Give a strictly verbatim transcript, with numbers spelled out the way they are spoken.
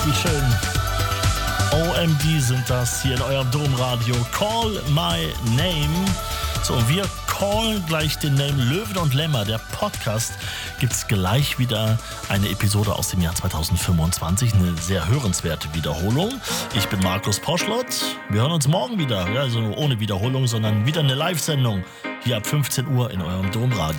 Wie schön. O M D sind das hier in eurem Domradio. Call My Name. So, und wir callen gleich den Name Löwen und Lämmer. Der Podcast gibt's gleich wieder eine Episode aus dem Jahr zwanzig fünfundzwanzig. Eine sehr hörenswerte Wiederholung. Ich bin Markus Poschlott. Wir hören uns morgen wieder. Ja, also ohne Wiederholung, sondern wieder eine Live-Sendung. Hier ab fünfzehn Uhr in eurem Domradio.